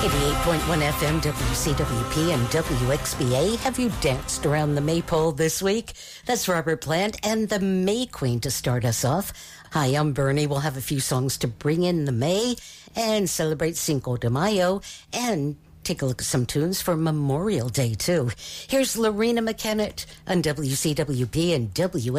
88.1 FM, WCWP and WXBA. Have you danced around the maypole this week? That's Robert Plant and the May Queen to start us off. Hi, I'm Bernie. We'll have a few songs to bring in the May and celebrate Cinco de Mayo and take a look at some tunes for Memorial Day, too. Here's Lorena McKennitt on WCWP and WXBA.